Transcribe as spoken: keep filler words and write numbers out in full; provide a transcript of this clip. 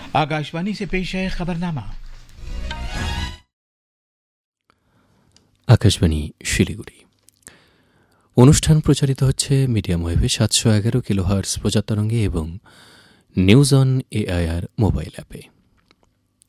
आकाशवाणी से पेश है खबरनामा। আকাশবাণী শিলিগুড়ি। অনুষ্ঠান প্রচারিত হচ্ছে মিডিয়াম ওয়েভে সাতশো এগারো কিলোহার্টজ প্রচার তরঙ্গে এবং নিউজ অন এআইআর মোবাইল অ্যাপে।